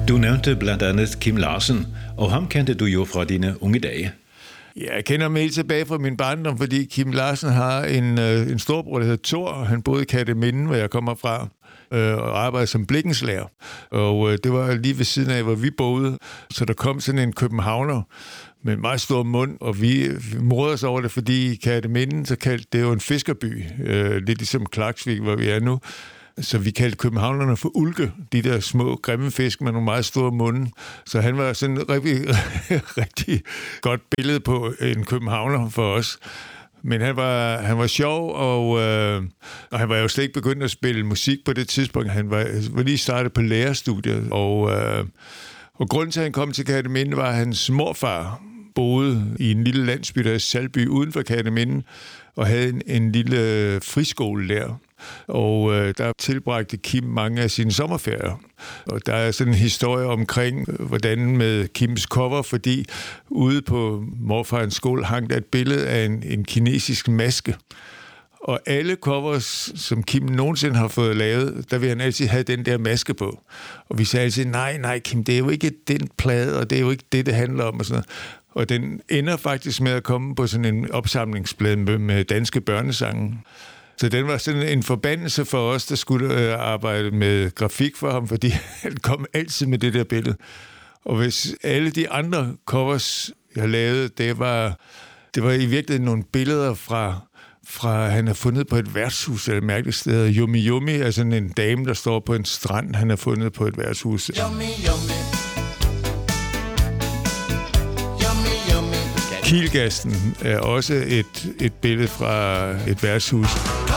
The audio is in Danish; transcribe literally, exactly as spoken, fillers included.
Du nævnte blandt andet Kim Larsen, og ham kendte du jo fra dine unge dage. Ja, jeg kender ham helt tilbage fra min barndom, fordi Kim Larsen har en, øh, en storbror, der hedder Thor, og han boede i Kerteminde, hvor jeg kommer fra, øh, og arbejdede som blikkenslærer. Og øh, det var lige ved siden af, hvor vi boede, så der kom sådan en københavner med en meget stor mund, og vi, vi morede os over det, fordi Kerteminde, så kaldte det jo en fiskerby, øh, lidt ligesom Klaksvik, hvor vi er nu. Så vi kaldte københavnerne for ulke, de der små, grimme fisk med nogle meget store munde. Så han var sådan et rigtig, rigtig godt billede på en københavner for os. Men han var, han var sjov, og, øh, og han var jo slet ikke begyndt at spille musik på det tidspunkt. Han var, var lige startet på lærerstudiet, og, øh, og grunden til, at han kom til Kerteminde, var, at hans morfar boede i en lille landsby, der er Salby, uden for Kerteminde, og havde en, en lille friskole der. Og øh, der tilbragte Kim mange af sine sommerferier. Og der er sådan en historie omkring, hvordan med Kims cover, fordi ude på morfarens skole hang der et billede af en, en kinesisk maske. Og alle covers, som Kim nogensinde har fået lavet, der vil han altid have den der maske på. Og vi sagde altid, nej, nej Kim, det er jo ikke den plade, og det er jo ikke det, det handler om. Og sådan noget. Og den ender faktisk med at komme på sådan en opsamlingsplade med, med danske børnesange. Så den var sådan en forbandelse for os, der skulle øh, arbejde med grafik for ham, fordi han kom altid med det der billede. Og hvis alle de andre covers, jeg lavede, det var, det var i virkeligheden nogle billeder fra, fra han har fundet på et værtshus, eller mærkeligt sted. Yummy Yummy er sådan en dame, der står på en strand, han har fundet på et værtshus. Yummy, yummy. Kielgassen er også et, et billede fra et værtshus.